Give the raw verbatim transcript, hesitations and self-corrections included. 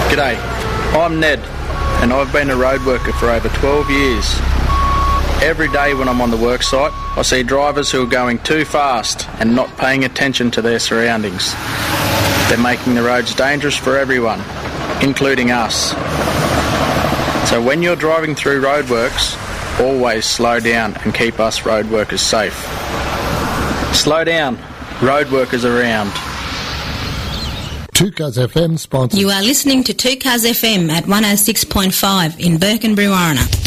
G'day, I'm Ned, and I've been a road worker for over twelve years. Every day when I'm on the work site, I see drivers who are going too fast and not paying attention to their surroundings. They're making the roads dangerous for everyone, including us. So when you're driving through roadworks, always slow down and keep us road workers safe. Slow down, road workers around. two Cuz F M sponsors. You are listening to two Cuz F M at one oh six point five in Burkenbury, Warriner.